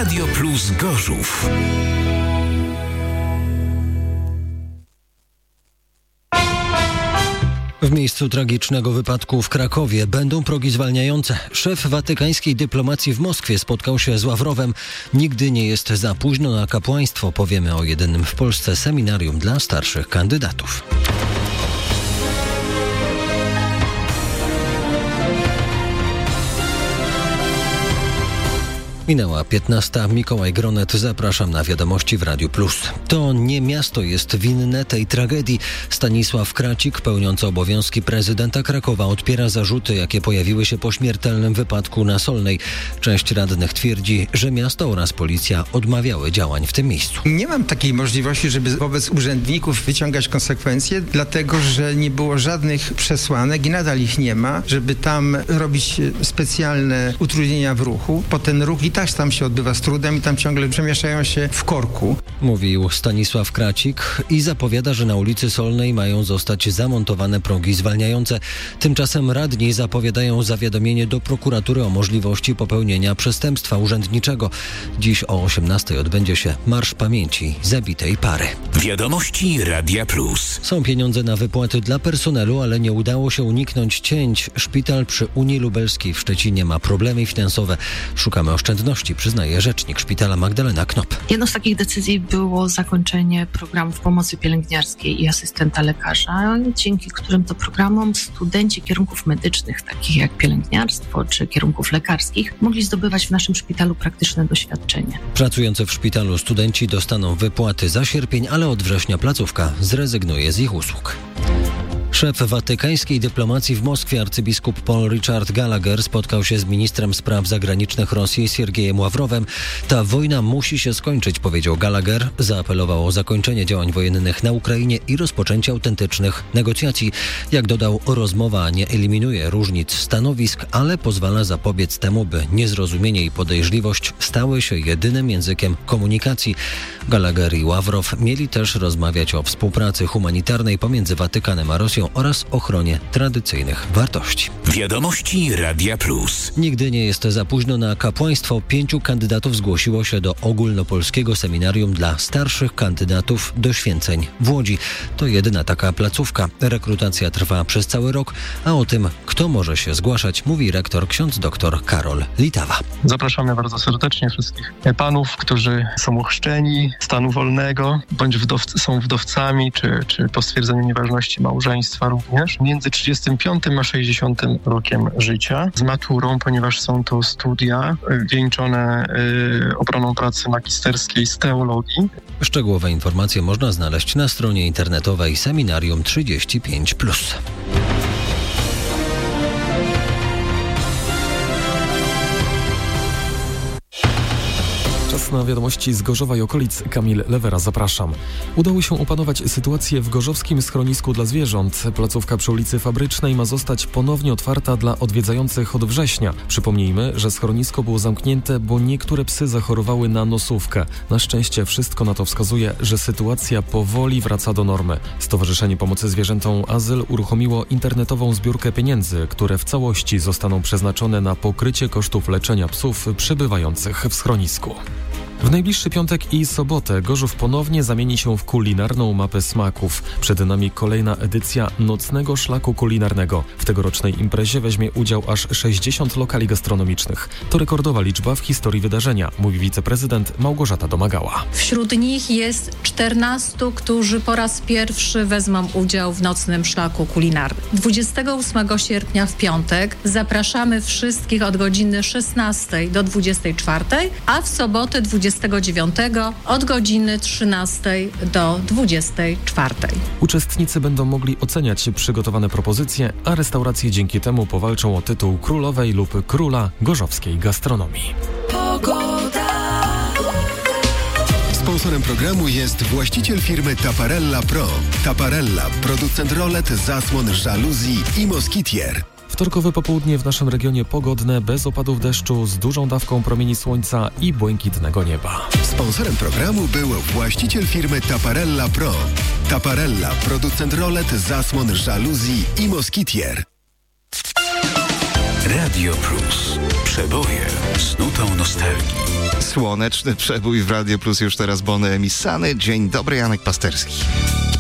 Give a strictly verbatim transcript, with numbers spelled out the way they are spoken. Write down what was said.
Radio Plus Gorzów. W miejscu tragicznego wypadku w Krakowie będą progi zwalniające. Szef watykańskiej dyplomacji w Moskwie spotkał się z Ławrowem. Nigdy nie jest za późno na kapłaństwo. Powiemy o jedynym w Polsce seminarium dla starszych kandydatów. Minęła piętnasta. Mikołaj Gronet, zapraszam na wiadomości w Radiu Plus. To nie miasto jest winne tej tragedii. Stanisław Kracik, pełniący obowiązki prezydenta Krakowa, odpiera zarzuty, jakie pojawiły się po śmiertelnym wypadku na Solnej. Część radnych twierdzi, że miasto oraz policja odmawiały działań w tym miejscu. Nie mam takiej możliwości, żeby wobec urzędników wyciągać konsekwencje, dlatego że nie było żadnych przesłanek i nadal ich nie ma, żeby tam robić specjalne utrudnienia w ruchu, bo ten ruch i tak tam się odbywa z trudem i tam ciągle przemieszczają się w korku. Mówił Stanisław Kracik i zapowiada, że na ulicy Solnej mają zostać zamontowane progi zwalniające. Tymczasem radni zapowiadają zawiadomienie do prokuratury o możliwości popełnienia przestępstwa urzędniczego. Dziś o osiemnastej odbędzie się Marsz Pamięci zabitej pary. Wiadomości Radia Plus. Są pieniądze na wypłaty dla personelu, ale nie udało się uniknąć cięć. Szpital przy Unii Lubelskiej w Szczecinie ma problemy finansowe. Szukamy oszczędności, przyznaje rzecznik szpitala Magdalena Knop. Jedną z takich decyzji było zakończenie programów pomocy pielęgniarskiej i asystenta lekarza, dzięki którym to programom studenci kierunków medycznych, takich jak pielęgniarstwo czy kierunków lekarskich, mogli zdobywać w naszym szpitalu praktyczne doświadczenie. Pracujący w szpitalu studenci dostaną wypłaty za sierpień, ale od września placówka zrezygnuje z ich usług. Szef watykańskiej dyplomacji w Moskwie, arcybiskup Paul Richard Gallagher, spotkał się z ministrem spraw zagranicznych Rosji Siergiejem Ławrowem. Ta wojna musi się skończyć, powiedział Gallagher. Zaapelował o zakończenie działań wojennych na Ukrainie i rozpoczęcie autentycznych negocjacji. Jak dodał, rozmowa nie eliminuje różnic stanowisk, ale pozwala zapobiec temu, by niezrozumienie i podejrzliwość stały się jedynym językiem komunikacji. Gallagher i Ławrow mieli też rozmawiać o współpracy humanitarnej pomiędzy Watykanem a Rosją oraz ochronie tradycyjnych wartości. Wiadomości Radia Plus. Nigdy nie jest za późno na kapłaństwo. Pięciu kandydatów zgłosiło się do ogólnopolskiego seminarium dla starszych kandydatów do święceń w Łodzi. To jedyna taka placówka. Rekrutacja trwa przez cały rok, a o tym, kto może się zgłaszać, mówi rektor ksiądz dr Karol Litawa. Zapraszamy bardzo serdecznie wszystkich panów, którzy są ochrzczeni stanu wolnego, bądź wdowcy, są wdowcami, czy, czy po stwierdzeniu nieważności małżeństwa również, między trzydziestym piątym a sześćdziesiątym rokiem życia, z maturą, ponieważ są to studia wieńczone y, obroną pracy magisterskiej z teologii. Szczegółowe informacje można znaleźć na stronie internetowej Seminarium trzydzieści pięć plus. Czas na wiadomości z Gorzowa i okolic. Kamil Lewera, zapraszam. Udało się opanować sytuację w gorzowskim schronisku dla zwierząt. Placówka przy ulicy Fabrycznej ma zostać ponownie otwarta dla odwiedzających od września. Przypomnijmy, że schronisko było zamknięte, bo niektóre psy zachorowały na nosówkę. Na szczęście wszystko na to wskazuje, że sytuacja powoli wraca do normy. Stowarzyszenie Pomocy Zwierzętom Azyl uruchomiło internetową zbiórkę pieniędzy, które w całości zostaną przeznaczone na pokrycie kosztów leczenia psów przebywających w schronisku. W najbliższy piątek i sobotę Gorzów ponownie zamieni się w kulinarną mapę smaków. Przed nami kolejna edycja Nocnego Szlaku Kulinarnego. W tegorocznej imprezie weźmie udział aż sześćdziesiąt lokali gastronomicznych. To rekordowa liczba w historii wydarzenia, mówi wiceprezydent Małgorzata Domagała. Wśród nich jest czternastu, którzy po raz pierwszy wezmą udział w Nocnym Szlaku Kulinarnym. dwudziestego ósmego sierpnia w piątek zapraszamy wszystkich od godziny szesnastej do dwudziestej czwartej, a w sobotę dwudziestego dziewiątego od godziny trzynastej do dwudziestej czwartej. Uczestnicy będą mogli oceniać przygotowane propozycje, a restauracje dzięki temu powalczą o tytuł królowej lub króla gorzowskiej gastronomii. Pogoda. Sponsorem programu jest właściciel firmy Taparella Pro. Taparella, producent rolet, zasłon, żaluzji i moskitier. Wtorkowe popołudnie w naszym regionie pogodne, bez opadów deszczu, z dużą dawką promieni słońca i błękitnego nieba. Sponsorem programu był właściciel firmy Taparella Pro. Taparella, producent rolet, zasłon, żaluzji i moskitier. Radio Plus. Przeboje z nutą nostalgii. słoneczny przebój w Radio Plus już teraz Bony Emissany. Dzień dobry, Janek Pasterski.